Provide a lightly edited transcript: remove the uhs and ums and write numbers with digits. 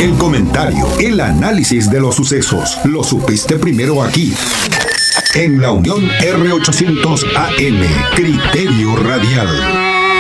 El comentario, el análisis de los sucesos, lo supiste primero aquí, en la Unión R800 AM, Criterio Radial.